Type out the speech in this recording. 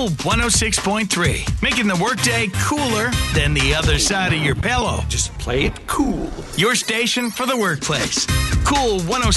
Cool 106.3, making the workday cooler than the other side of your pillow. Just play it cool. Your station for the workplace. Cool 106.3.